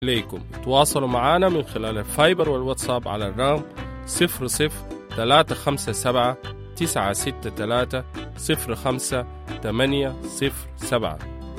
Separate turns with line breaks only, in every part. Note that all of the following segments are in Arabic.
إليكم. تواصلوا معنا من خلال الفايبر والواتساب على الرقم 00-357 963 05-807.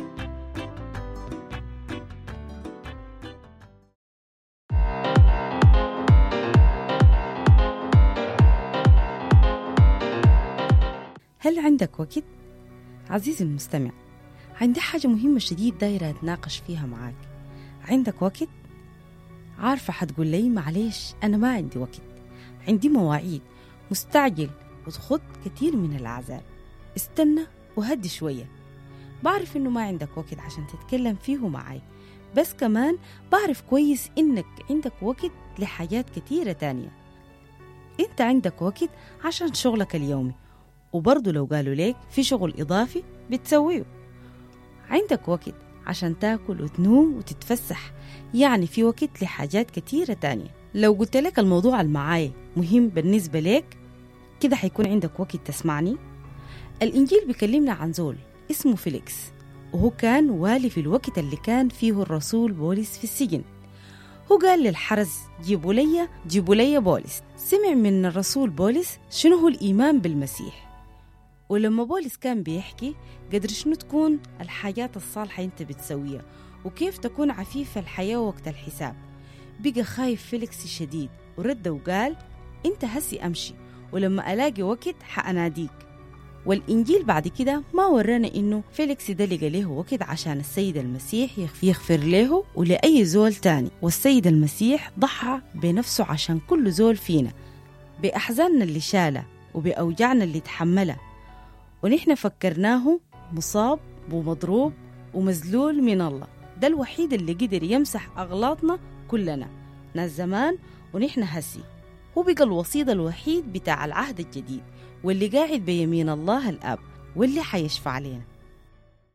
هل عندك وقت؟ عزيزي المستمع، عندي حاجة مهمة شديد دايرة أتناقش فيها معاك. عندك وقت؟ عارفة حتقول لي معليش أنا ما عندي وقت، عندي مواعيد، مستعجل وتخط كتير من الأعذار. استنى وهدي شوية. بعرف إنه ما عندك وقت عشان تتكلم فيه معاي، بس كمان بعرف كويس إنك عندك وقت لحاجات كتيرة تانية. أنت عندك وقت عشان شغلك اليومي، وبرضو لو قالوا ليك في شغل إضافي بتسويه. عندك وقت عشان تاكل وتنوم وتتفسح، يعني في وقت لحاجات كتيرة تانية. لو قلت لك الموضوع المعاي مهم بالنسبة لك كده حيكون عندك وقت تسمعني. الإنجيل بيكلمنا عن زول اسمه فيليكس، وهو كان والي في الوقت اللي كان فيه الرسول بولس في السجن. هو قال للحرس جيبوا لي بولس. سمع من الرسول بولس شنو هو الإيمان بالمسيح، ولما بولس كان بيحكي قدر شنو تكون الحاجات الصالحة انت بتسويها وكيف تكون عفيف الحياة وقت الحساب. بقى خايف فيليكس شديد ورد وقال انت هسي امشي، ولما الاقي وقت حأناديك. والإنجيل بعد كده ما ورانا إنه فيليكس ده لقى له وقت عشان السيد المسيح يغفر له ولأي زول تاني، والسيد المسيح ضحى بنفسه عشان كل زول فينا، بأحزاننا اللي شالها وبأوجعنا اللي تحملها، ونحن فكرناه مصاب ومضروب ومذلول من الله. ده الوحيد اللي قدر يمسح أغلاطنا كلنا، ناس زمان ونحن هسي. هو بقى الوسيط الوحيد بتاع العهد الجديد، واللي قاعد بيمين الله الآب، واللي حيشفع علينا.